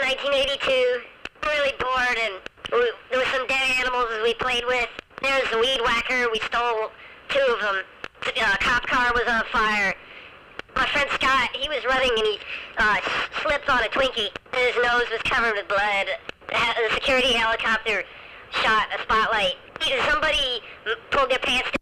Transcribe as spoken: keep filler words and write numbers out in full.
nineteen eighty-two. Really bored, and we, there were some dead animals we played with. There was a weed whacker. We stole two of them. The uh, cop car was on fire. My friend Scott, he was running and he uh, slipped on a Twinkie. His nose was covered with blood. The security helicopter shot a spotlight. Somebody pulled their pants down.